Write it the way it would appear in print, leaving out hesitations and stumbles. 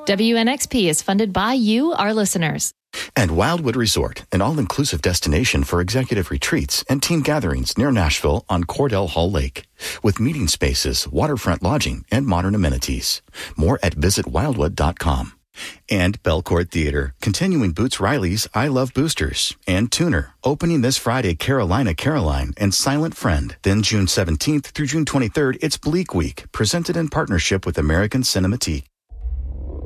WNXP is funded by you, our listeners. And Wildwood Resort, an all-inclusive destination for executive retreats and team gatherings near Nashville on Cordell Hall Lake, with meeting spaces, waterfront lodging, and modern amenities. More at visitwildwood.com. And Belcourt Theater, continuing Boots Riley's I Love Boosters, and Tuner, opening this Friday Carolina Caroline and Silent Friend. Then June 17th through June 23rd, it's Bleak Week, presented in partnership with American Cinematique.